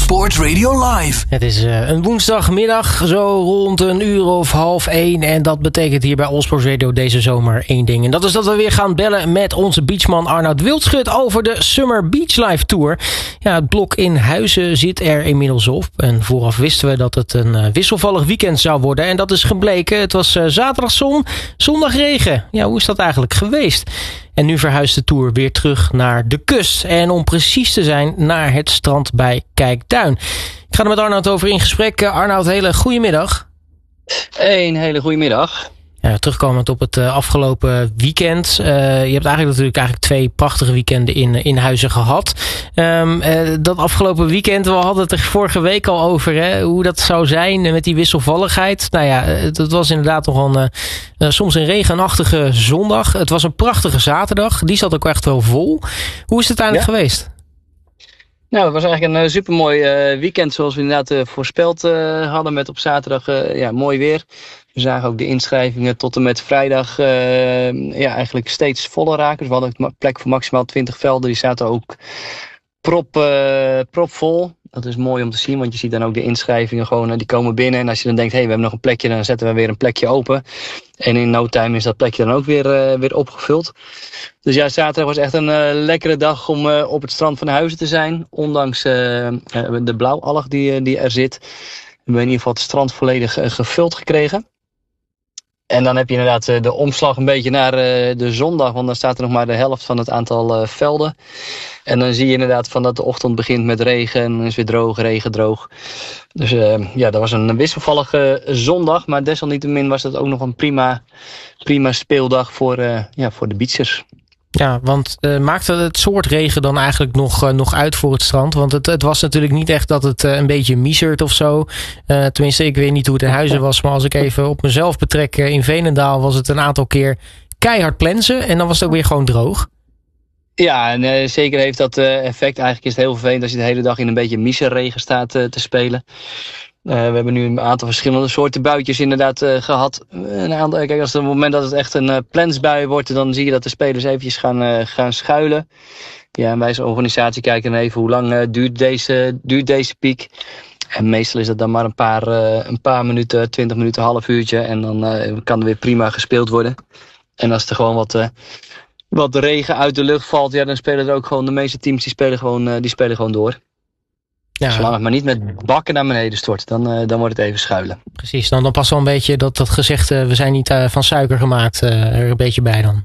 Sport Radio Live. Het is een woensdagmiddag, zo rond 1:30 en dat betekent hier bij All Sports Radio deze zomer één ding. En dat is dat we weer gaan bellen met onze beachman Arnoud Wildschut over de Summer Beach Life Tour. Ja, het blok in Huizen zit er inmiddels op. En vooraf wisten we dat het een wisselvallig weekend zou worden. En dat is gebleken. Het was zaterdag zon, zondag regen. Ja, hoe is dat eigenlijk geweest? En nu verhuist de Tour weer terug naar de kust. En om precies te zijn, naar het strand bij Kijkduin. Ik ga er met Arnoud over in gesprek. Arnoud, hele goedemiddag. Een hele goede middag. Ja, terugkomend op het afgelopen weekend. Je hebt eigenlijk twee prachtige weekenden in Huizen gehad. Dat afgelopen weekend, we hadden het er vorige week al over, hè, hoe dat zou zijn met die wisselvalligheid. Nou ja, dat was inderdaad nog soms een regenachtige zondag. Het was een prachtige zaterdag. Die zat ook echt wel vol. Hoe is het uiteindelijk geweest? Nou, het was eigenlijk een supermooi weekend zoals we inderdaad voorspeld hadden met op zaterdag mooi weer. We zagen ook de inschrijvingen tot en met vrijdag eigenlijk steeds voller raken. Dus we hadden een plek voor maximaal 20 velden. Die zaten ook propvol. Dat is mooi om te zien, want je ziet dan ook de inschrijvingen gewoon, die komen binnen. En als je dan denkt, we hebben nog een plekje, dan zetten we weer een plekje open. En in no time is dat plekje dan ook weer opgevuld. Dus ja, zaterdag was echt een lekkere dag om op het strand van Huizen te zijn. Ondanks de blauwalg die er zit. We hebben in ieder geval het strand volledig gevuld gekregen. En dan heb je inderdaad de omslag een beetje naar de zondag. Want dan staat er nog maar de helft van het aantal velden. En dan zie je inderdaad van dat de ochtend begint met regen. En dan is weer droog, regen, droog. Dus dat was een wisselvallige zondag. Maar desalniettemin was dat ook nog een prima speeldag voor de beachers. Ja, want maakte het soort regen dan eigenlijk nog uit voor het strand? Want het was natuurlijk niet echt dat het een beetje miezert of zo. Tenminste, ik weet niet hoe het in Huizen was. Maar als ik even op mezelf betrek, in Veenendaal was het een aantal keer keihard plensen. En dan was het ook weer gewoon droog. Ja, en zeker heeft dat effect. Eigenlijk is het heel vervelend als je de hele dag in een beetje miserregen staat te spelen. We hebben nu een aantal verschillende soorten buitjes inderdaad gehad. Kijk, als het moment dat het echt een plensbui wordt, dan zie je dat de spelers eventjes gaan schuilen. Ja, en wij als organisatie kijken dan even hoe lang duurt deze piek. En meestal is dat dan maar een paar minuten, 20 minuten, half uurtje. En dan kan er weer prima gespeeld worden. En als er gewoon wat regen uit de lucht valt, ja, dan spelen er ook gewoon de meeste teams die spelen gewoon door. Ja. Zolang het maar niet met bakken naar beneden stort, dan wordt het even schuilen. Precies, dan past wel een beetje dat gezegde, we zijn niet van suiker gemaakt, er een beetje bij dan.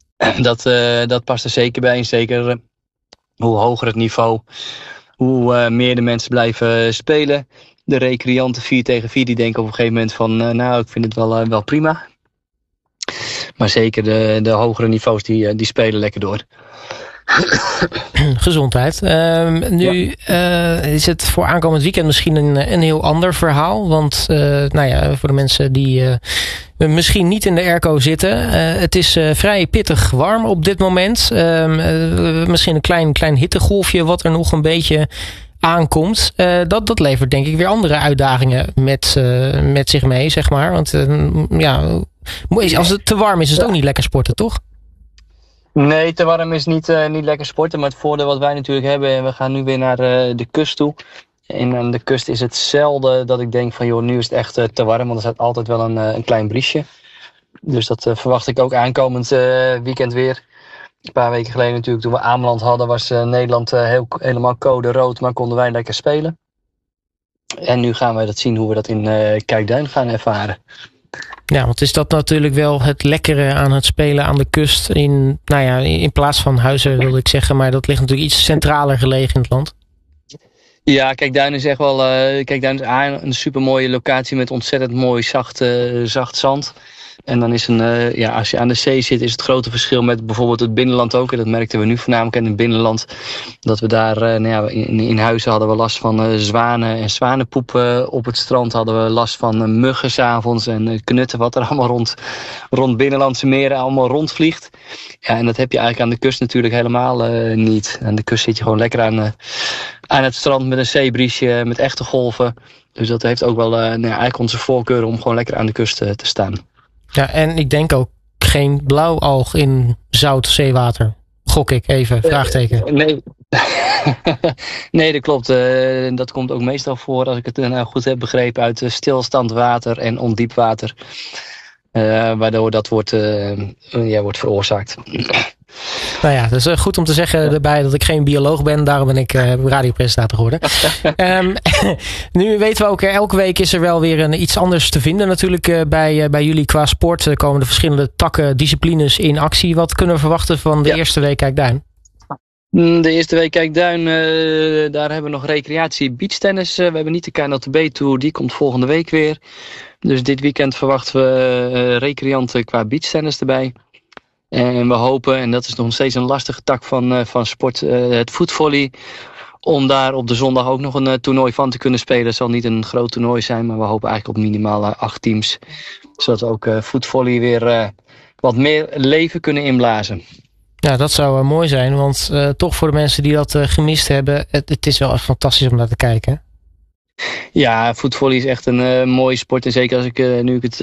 Dat past er zeker bij. En zeker hoe hoger het niveau, hoe meer de mensen blijven spelen. De recreanten 4 tegen 4, die denken op een gegeven moment van, ik vind het wel prima. Maar zeker de hogere niveaus, die spelen lekker door. Gezondheid. Nu is het voor aankomend weekend misschien een heel ander verhaal. Want voor de mensen die misschien niet in de airco zitten. Het is vrij pittig warm op dit moment. Misschien een klein hittegolfje wat er nog een beetje aankomt. Dat levert denk ik weer andere uitdagingen met zich mee, zeg maar. Want als het te warm is, is het ook niet lekker sporten, toch? Nee, te warm is niet lekker sporten. Maar het voordeel wat wij natuurlijk hebben, we gaan nu weer naar de kust toe. En aan de kust is het zelden dat ik denk van, joh, nu is het echt te warm. Want er staat altijd wel een klein briesje. Dus dat verwacht ik ook aankomend weekend weer. Een paar weken geleden natuurlijk, toen we Ameland hadden, was Nederland helemaal code rood. Maar konden wij lekker spelen. En nu gaan wij dat zien hoe we dat in Kijkduin gaan ervaren. Ja, want is dat natuurlijk wel het lekkere aan het spelen aan de kust. In plaats van Huizen wilde ik zeggen, maar dat ligt natuurlijk iets centraler gelegen in het land. Ja, Kijkduin is echt wel Kijkduin is een supermooie locatie met ontzettend mooi zacht zand. En dan is als je aan de zee zit, is het grote verschil met bijvoorbeeld het binnenland ook. En dat merkten we nu voornamelijk in het binnenland. Dat we daar in Huizen hadden we last van zwanen en zwanenpoep op het strand. Hadden we last van muggen 's avonds en knutten wat er allemaal rond binnenlandse meren allemaal rondvliegt. Ja, en dat heb je eigenlijk aan de kust natuurlijk helemaal niet. Aan de kust zit je gewoon lekker aan het strand met een zeebriesje, met echte golven. Dus dat heeft ook wel eigenlijk onze voorkeur om gewoon lekker aan de kust te staan. Ja, en ik denk ook geen blauwalg in zout zeewater. Gok ik even, vraagteken. Nee, dat klopt. Dat komt ook meestal voor, als ik het nou goed heb begrepen, uit stilstand water en ondiep water. Waardoor dat wordt veroorzaakt. Nou ja, dus goed om te zeggen erbij dat ik geen bioloog ben. Daarom ben ik radiopresentator geworden. Nu weten we ook, elke week is er wel weer iets anders te vinden natuurlijk bij jullie qua sport. Er komen de verschillende takken, disciplines in actie. Wat kunnen we verwachten van de eerste week Kijkduin? De eerste week Kijkduin, daar hebben we nog recreatie beachtennis. We hebben niet de KNLTB Tour, die komt volgende week weer. Dus dit weekend verwachten we recreanten qua beachtennis erbij. En we hopen, en dat is nog steeds een lastige tak van sport, het voetvolley. Om daar op de zondag ook nog een toernooi van te kunnen spelen. Het zal niet een groot toernooi zijn, maar we hopen eigenlijk op minimaal 8 teams. Zodat we ook voetvolley weer wat meer leven kunnen inblazen. Ja, dat zou mooi zijn, want toch voor de mensen die dat gemist hebben, het is wel fantastisch om naar te kijken. Ja, voetvolley is echt een mooie sport. En zeker als nu ik het